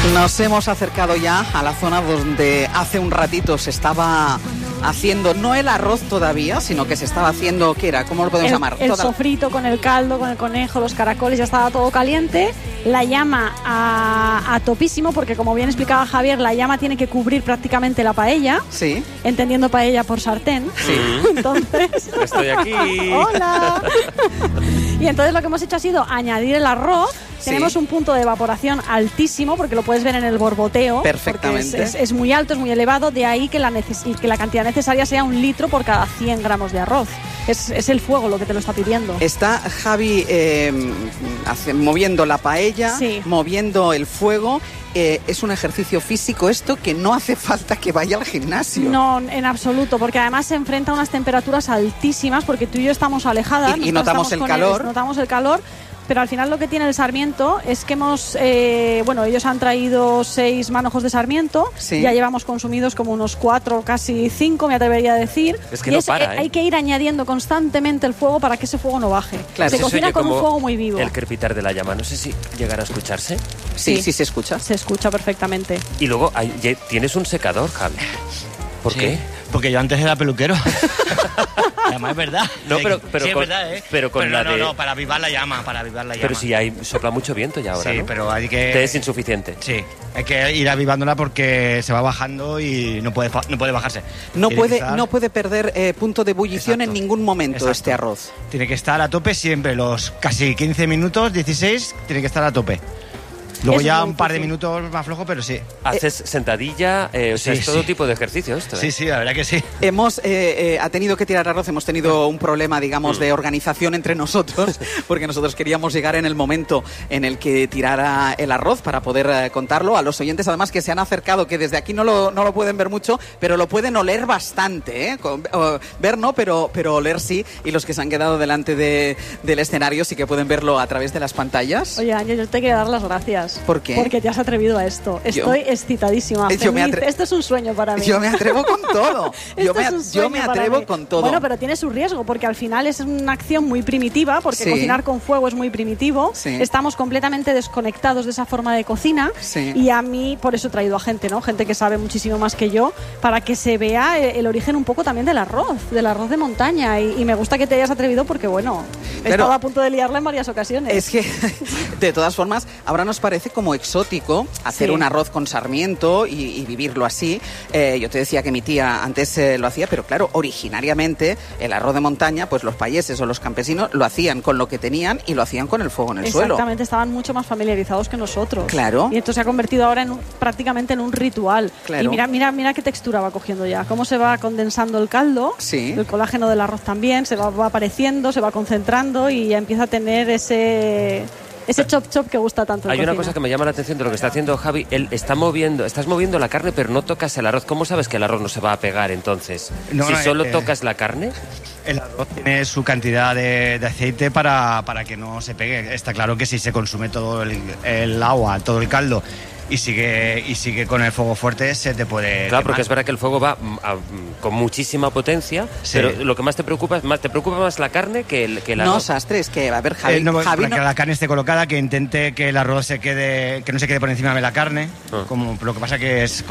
Nos hemos acercado ya a la zona donde hace un ratito se estaba haciendo, no el arroz todavía, sino que se estaba haciendo, ¿qué era? ¿Cómo lo podemos llamar? El sofrito con el caldo, con el conejo, los caracoles, ya estaba todo caliente. La llama a topísimo, porque como bien explicaba Javier, la llama tiene que cubrir prácticamente la paella. Sí. Entendiendo paella por sartén. Sí. Entonces... Estoy aquí. ¡Hola! Y entonces lo que hemos hecho ha sido añadir el arroz. Sí. Tenemos un punto de evaporación altísimo, porque lo puedes ver en el borboteo. Perfectamente. Es muy alto, es muy elevado, de ahí que la cantidad necesaria sea 1 litro por cada 100 gramos de arroz. Es el fuego lo que te lo está pidiendo. Está Javi moviendo la paella, sí, moviendo el fuego. Es un ejercicio físico esto que no hace falta que vaya al gimnasio. No, en absoluto, porque además se enfrenta a unas temperaturas altísimas, porque tú y yo estamos alejadas. Y notamos el calor. Notamos el calor. Pero al final lo que tiene el sarmiento es que ellos han traído 6 manojos de sarmiento, sí. Ya llevamos consumidos como unos 4, casi 5, me atrevería a decir. Es que no para, Hay que ir añadiendo constantemente el fuego para que ese fuego no baje. Claro, se cocina con un fuego muy vivo. El crepitar de la llama, no sé si llegará a escucharse. Sí, se escucha. Se escucha perfectamente. Y luego tienes un secador, Javi. ¿Por qué? Porque yo antes era peluquero. Además es verdad. No, pero sí, es verdad, ¿eh? Pero no, para avivar la llama, Pero si sopla mucho viento ya ahora, sí, ¿no? pero hay que... Te es insuficiente. Sí, hay que ir avivándola porque se va bajando y no puede bajarse. No puede perder punto de ebullición. Exacto. En ningún momento. Exacto. Este arroz. Tiene que estar a tope siempre, los casi 15 minutos, 16, tiene que estar a tope. Luego ya un par de minutos más flojo, pero sí. Haces sentadilla, sí, es todo tipo de ejercicio esto. Sí, la verdad que sí. Ha tenido que tirar arroz, hemos tenido un problema, digamos, de organización entre nosotros, porque nosotros queríamos llegar en el momento en el que tirara el arroz para poder contarlo. A los oyentes, además, que se han acercado, que desde aquí no lo pueden ver mucho, pero lo pueden oler bastante, ¿eh? Ver no, pero oler sí. Y los que se han quedado delante del escenario sí que pueden verlo a través de las pantallas. Oye, Ángel, yo te quiero dar las gracias. ¿Por qué? Porque te has atrevido a esto. Estoy excitadísima. Esto es un sueño para mí. Yo me atrevo con todo. Yo me atrevo con todo. Bueno, pero tiene su riesgo, porque al final es una acción muy primitiva, porque sí, cocinar con fuego es muy primitivo. Sí. Estamos completamente desconectados de esa forma de cocina. Sí. Y a mí, por eso he traído a gente, ¿no? Gente que sabe muchísimo más que yo, para que se vea el origen un poco también del arroz de montaña. Y me gusta que te hayas atrevido porque, bueno, he estado a punto de liarla en varias ocasiones. Es que, de todas formas, ahora nos parece como exótico hacer un arroz con sarmiento y vivirlo así. Yo te decía que mi tía antes lo hacía, pero claro, originariamente el arroz de montaña, pues los payeses o los campesinos lo hacían con lo que tenían y lo hacían con el fuego en el suelo. Exactamente, estaban mucho más familiarizados que nosotros. Claro. Y esto se ha convertido ahora prácticamente en un ritual. Claro. Y mira qué textura va cogiendo ya, cómo se va condensando el caldo, sí, el colágeno del arroz también, se va apareciendo, se va concentrando y ya empieza a tener ese chop que gusta tanto. Hay una cosa que me llama la atención de lo que está haciendo Javi. Él estás moviendo la carne, pero no tocas el arroz. ¿Cómo sabes que el arroz no se va a pegar entonces? Si solo tocas la carne. El arroz tiene su cantidad de aceite para que no se pegue. Está claro que si se consume todo el agua, todo el caldo, y sigue con el fuego fuerte, se te puede Claro, quemar. porque es verdad que el fuego va con muchísima potencia, sí, pero lo que más te preocupa más la carne que el arroz. No, Sastre, es que, a ver, Javi, que la carne esté colocada, que intente que el arroz que no se quede por encima de la carne, como lo que pasa que es